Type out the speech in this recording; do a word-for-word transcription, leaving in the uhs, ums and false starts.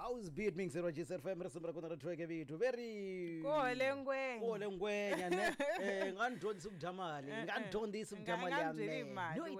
How's beat ming zero G S F M resembra kona ratweke vitu very Ko lengwe ko lengwenya ne eh ngandondisa ubudamali ngandondisa ubudamali yami